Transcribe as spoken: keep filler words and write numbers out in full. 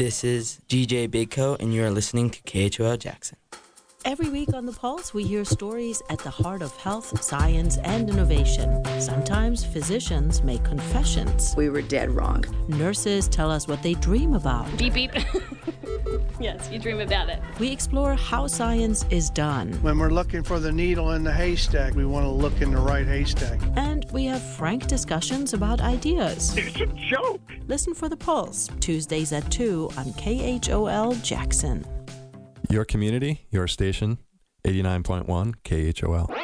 This is D J Bigco, and you are listening to K H O L Jackson. Every week on The Pulse, we hear stories at the heart of health, science, and innovation. Sometimes physicians make confessions. We were dead wrong. Nurses tell us what they dream about. Beep, beep. Yes, you dream about it. We explore how science is done. When we're looking for the needle in the haystack, we want to look in the right haystack. And we have frank discussions about ideas. It's a joke. Listen for The Pulse, Tuesdays at two on K H O L Jackson. Your community, your station, eighty-nine point one K H O L.